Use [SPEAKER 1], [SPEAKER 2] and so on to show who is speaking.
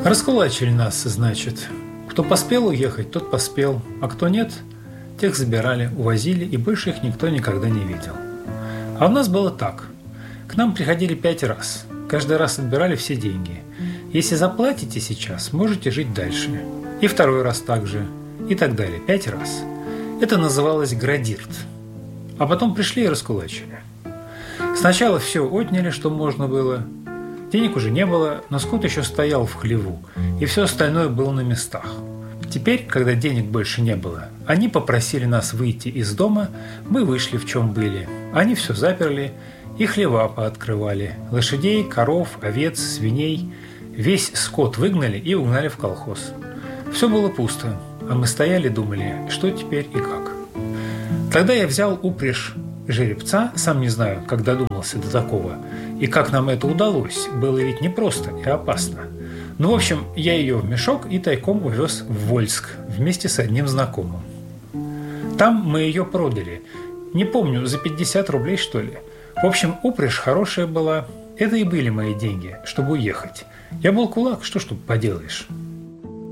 [SPEAKER 1] Раскулачили нас, значит. Кто поспел уехать, тот поспел, а кто нет, тех забирали, увозили, и больше их никто никогда не видел. А у нас было так. К нам приходили 5 раз. Каждый раз отбирали все деньги. Если заплатите сейчас, можете жить дальше. И второй раз так же. И так далее. 5 раз. Это называлось градирт. А потом пришли и раскулачили. Сначала все отняли, что можно было. Денег уже не было, но скот еще стоял в хлеву, и все остальное было на местах. Теперь, когда денег больше не было, они попросили нас выйти из дома, мы вышли в чем были. Они все заперли и хлева пооткрывали. Лошадей, коров, овец, свиней. Весь скот выгнали и угнали в колхоз. Все было пусто, а мы стояли и думали, что теперь и как. Тогда я взял упряжь жеребца, сам не знаю, как додумался до такого, и как нам это удалось, было ведь непросто и опасно. Ну, в общем, я ее в мешок и тайком увез в Вольск вместе с одним знакомым. Там мы ее продали, не помню, за 50 рублей, что ли. В общем, упряжь хорошая была, это и были мои деньги, чтобы уехать. Я был кулак, что ж тут поделаешь.